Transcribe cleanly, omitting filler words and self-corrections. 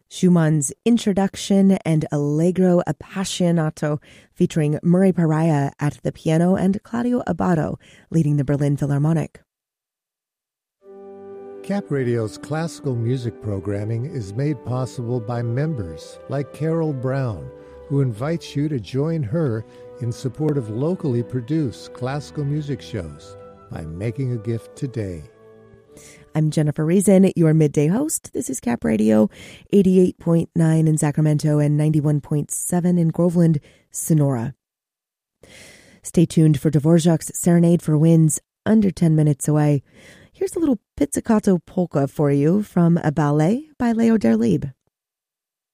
Schumann's Introduction and Allegro Appassionato, featuring Murray Pariah at the piano and Claudio Abbado leading the Berlin Philharmonic. Cap Radio's classical music programming is made possible by members like Carol Brown, who invites you to join her in support of locally produced classical music shows by making a gift today. I'm Jennifer Reason, your midday host. This is Cap Radio, 88.9 in Sacramento and 91.7 in Groveland, Sonora. Stay tuned for Dvorak's Serenade for Winds, under 10 minutes away. Here's a little pizzicato polka for you from a ballet by Leo Derlieb.